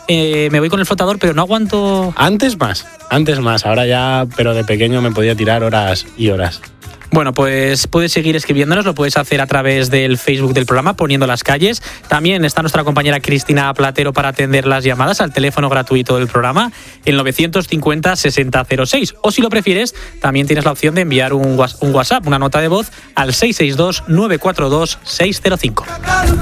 me voy con el flotador, pero no aguanto... Antes más, ahora ya, pero de pequeño me podía tirar horas y horas. Bueno, pues puedes seguir escribiéndonos, lo puedes hacer a través del Facebook del programa, Poniendo las Calles. También está nuestra compañera Cristina Platero para atender las llamadas al teléfono gratuito del programa, el 950 6006. O si lo prefieres, también tienes la opción de enviar un WhatsApp, una nota de voz, al 662 942 605.